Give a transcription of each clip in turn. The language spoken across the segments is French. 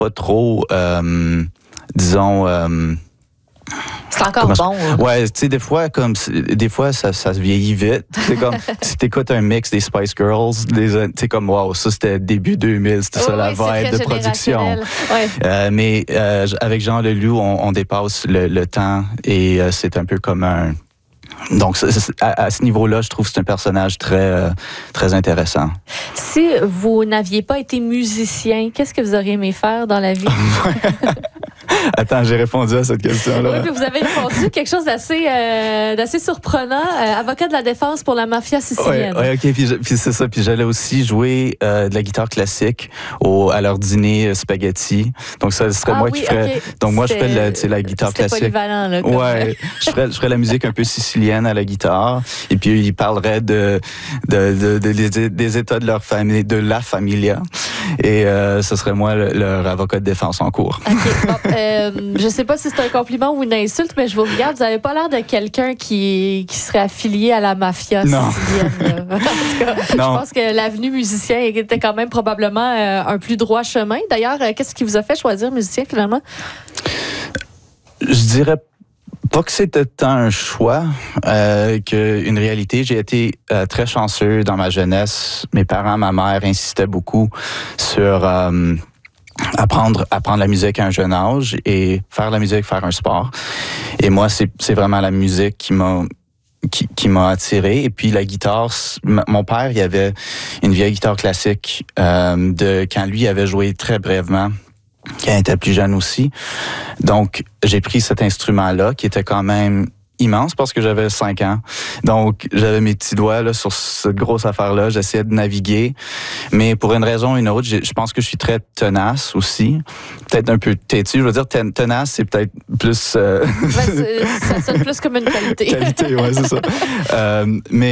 pas trop, disons... c'est encore bon. Hein? Ouais, tu sais, des fois, ça se vieillit vite. C'est comme, si t'écoutes un mix des Spice Girls, tu sais, comme, wow, ça, c'était début 2000, c'était ça la vibe de production. Ouais. Mais avec Jean Leloup, on dépasse le temps et c'est un peu comme un... Donc, à ce niveau-là, je trouve que c'est un personnage très, très intéressant. Si vous n'aviez pas été musicien, qu'est-ce que vous auriez aimé faire dans la vie? Attends, j'ai répondu à cette question-là. Oui, puis vous avez répondu quelque chose d'assez surprenant. Avocat de la défense pour la mafia sicilienne. Oui, OK. Puis c'est ça. Puis j'allais aussi jouer de la guitare classique à leur dîner spaghetti. Donc, ça serait moi qui ferais... Okay. Donc, moi, je ferais la guitare classique. C'est polyvalent, là. Oui. Je ferais la musique un peu sicilienne à la guitare. Et puis, ils parleraient des états de leur famille, de la familia. Et ce serait moi leur avocat de défense en cours. OK. Bon, je sais pas si c'est un compliment ou une insulte, mais je vous regarde, vous avez pas l'air de quelqu'un qui serait affilié à la mafia sicilienne. En tout cas, je pense que l'avenue musicien était quand même probablement un plus droit chemin. D'ailleurs, qu'est-ce qui vous a fait choisir musicien finalement? Je dirais pas que c'était tant un choix qu'une réalité. J'ai été très chanceux dans ma jeunesse. Mes parents, ma mère insistaient beaucoup sur apprendre la musique à un jeune âge et faire la musique, faire un sport. Et moi, c'est vraiment la musique qui m'a attiré. Et puis la guitare, mon père, il avait une vieille guitare classique de quand lui avait joué très brièvement, quand il était plus jeune aussi. Donc, j'ai pris cet instrument-là qui était quand même immense parce que j'avais 5 ans. Donc, j'avais mes petits doigts là, sur cette grosse affaire-là. J'essayais de naviguer. Mais pour une raison ou une autre, je pense que je suis très tenace aussi. Peut-être un peu têtu. Je veux dire, tenace, c'est peut-être plus... ça sonne plus comme une qualité. Qualité, oui, c'est ça.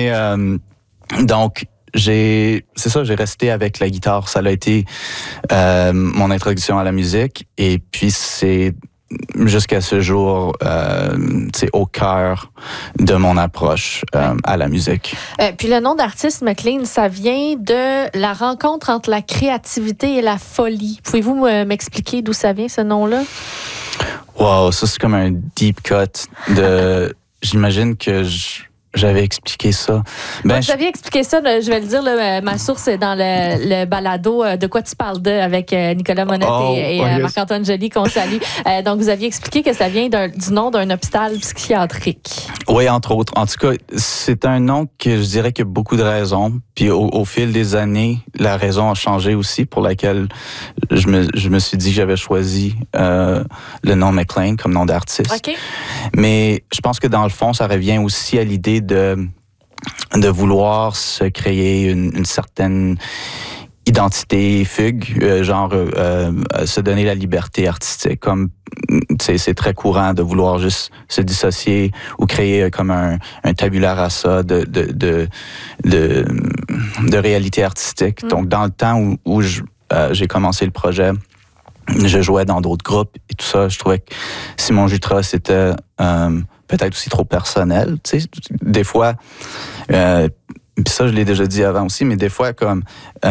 Donc, j'ai resté avec la guitare. Ça a été mon introduction à la musique. Et puis, c'est jusqu'à ce jour, c'est au cœur de mon approche à la musique. Puis le nom d'artiste McLean, ça vient de la rencontre entre la créativité et la folie. Pouvez-vous m'expliquer d'où ça vient, ce nom-là? Wow, ça c'est comme un deep cut de... J'imagine que j'avais expliqué ça. Vous aviez expliqué ça, je vais le dire, là, ma source est dans le balado De quoi tu parles de avec Nicolas Monette et Marc-Antoine Joly qu'on salue. Donc, vous aviez expliqué que ça vient du nom d'un hôpital psychiatrique. Oui, entre autres. En tout cas, c'est un nom que je dirais qu'il y a beaucoup de raisons. Puis au fil des années, la raison a changé aussi pour laquelle je me suis dit que j'avais choisi le nom McLean comme nom d'artiste. Okay. Mais je pense que dans le fond, ça revient aussi à l'idée de vouloir se créer une certaine identité fugue, se donner la liberté artistique. Comme c'est très courant de vouloir juste se dissocier ou créer comme un tabula rasa de réalité artistique. Donc, dans le temps où j'ai commencé le projet, je jouais dans d'autres groupes et tout ça. Je trouvais que Simon Jutras, c'était peut-être aussi trop personnel. Tu sais, des fois, puis ça, je l'ai déjà dit avant aussi, mais des fois, comme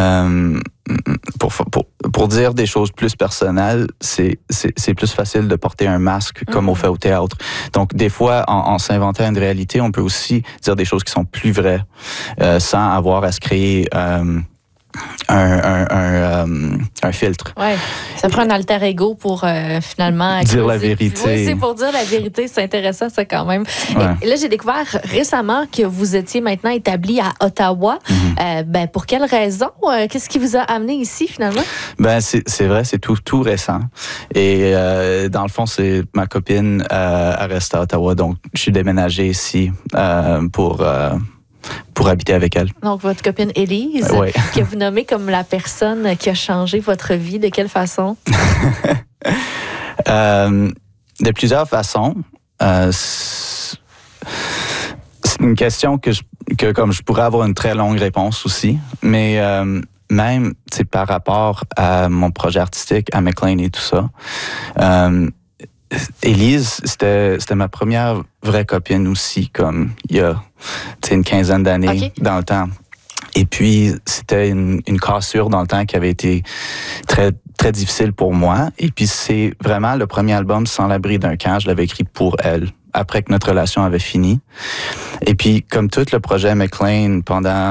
pour dire des choses plus personnelles, c'est plus facile de porter un masque comme on fait au théâtre. Donc, des fois, en s'inventant une réalité, on peut aussi dire des choses qui sont plus vraies sans avoir à se créer un filtre. Ouais, ça prend un alter ego pour finalement dire la vérité. Oui, c'est pour dire la vérité, c'est intéressant ça quand même. Ouais. Et là, j'ai découvert récemment que vous étiez maintenant établi à Ottawa. Pour quelle raison? Qu'est-ce qui vous a amené ici finalement? C'est vrai, c'est tout récent. Et dans le fond, c'est ma copine à rester à Ottawa, donc je suis déménagé ici pour habiter avec elle. Donc, votre copine Élise, que vous nommez comme la personne qui a changé votre vie, de quelle façon? De plusieurs façons. C'est une question que comme je pourrais avoir une très longue réponse aussi, mais même par rapport à mon projet artistique, à McLean et tout ça, Élise, c'était ma première vraie copine aussi, comme il y a une quinzaine d'années dans le temps. Et puis, c'était une cassure dans le temps qui avait été très, très difficile pour moi. Et puis, c'est vraiment le premier album, Sans l'abri d'un camp. Je l'avais écrit pour elle, après que notre relation avait fini. Et puis, comme tout le projet McLean, pendant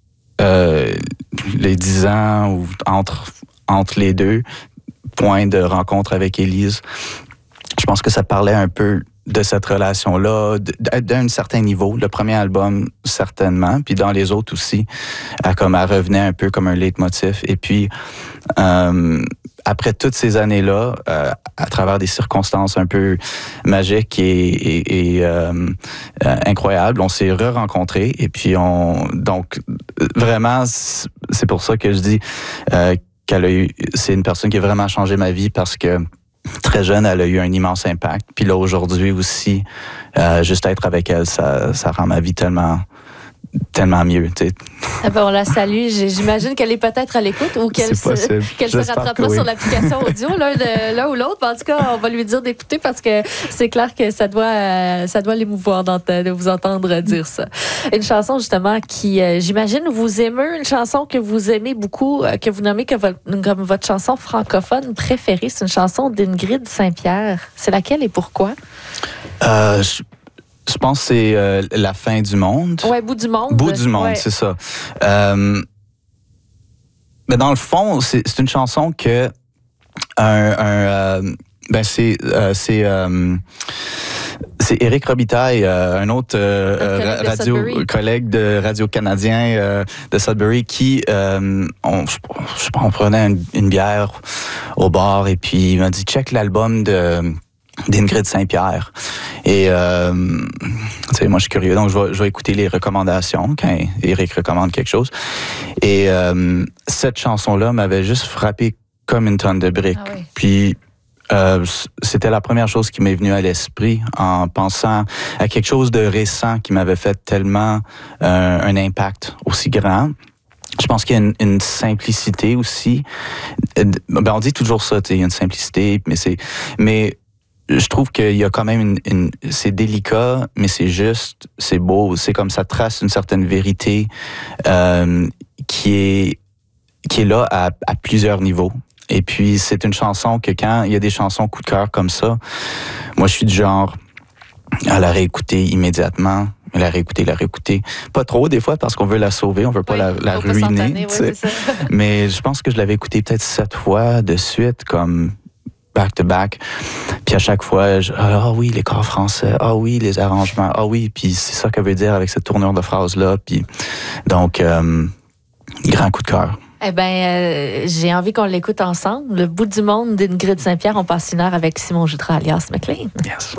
les 10 ans ou entre les deux points de rencontre avec Élise, je pense que ça parlait un peu de cette relation-là, d'un certain niveau. Le premier album, certainement, puis dans les autres aussi, elle revenait un peu comme un leitmotiv. Et puis, après toutes ces années-là, à travers des circonstances un peu magiques et incroyables, on s'est re-rencontrés. Et puis, donc, vraiment, c'est pour ça que je dis c'est une personne qui a vraiment changé ma vie parce que très jeune, elle a eu un immense impact. Puis là, aujourd'hui aussi, juste être avec elle, ça rend ma vie tellement mieux. Tu sais. Ah ben on la salue. J'imagine qu'elle est peut-être à l'écoute ou qu'elle se rattrapera sur l'application audio, l'un ou l'autre. En tout cas, on va lui dire d'écouter parce que c'est clair que ça doit l'émouvoir de vous entendre dire ça. Une chanson, justement, qui, j'imagine, vous émeut, une chanson que vous aimez beaucoup, que vous nommez comme votre chanson francophone préférée. C'est une chanson d'Ingrid Saint-Pierre. C'est laquelle et pourquoi? Je pense que c'est La fin du monde. Oui, Bout du monde. Bout du monde, ouais. C'est ça. Mais dans le fond, c'est une chanson que c'est Éric Robitaille, un autre collègue de Radio-Canadien de Sudbury, qui on prenait une bière au bar et puis il m'a dit check l'album d'Ingrid Saint-Pierre. Et tu sais, moi je suis curieux, donc je vais écouter les recommandations quand Éric recommande quelque chose. Et cette chanson-là m'avait juste frappé comme une tonne de briques. Ah oui. Puis c'était la première chose qui m'est venue à l'esprit en pensant à quelque chose de récent qui m'avait fait tellement un impact aussi grand. Je pense qu'il y a une simplicité aussi. Ben on dit toujours ça, tu sais, il y a une simplicité, mais je trouve qu'il y a quand même c'est délicat, mais c'est juste, c'est beau. C'est comme ça trace une certaine vérité qui est là à plusieurs niveaux. Et puis, c'est une chanson que quand il y a des chansons coup de cœur comme ça, moi, je suis du genre à la réécouter immédiatement, la réécouter. Pas trop, des fois, parce qu'on veut la sauver, on veut pas la ruiner. Oui, mais je pense que je l'avais écoutée peut-être 7 fois de suite, comme back-to-back. Puis à chaque fois, ah oui, les chors français, ah oui, les arrangements, ah oui, puis c'est ça qu'elle veut dire avec cette tournure de phrase-là. Puis donc, grand coup de cœur. Eh bien, j'ai envie qu'on l'écoute ensemble. Le Bout du monde d'Ingrid Saint-Pierre, on passe une heure avec Simon Jutras alias McLean. Yes.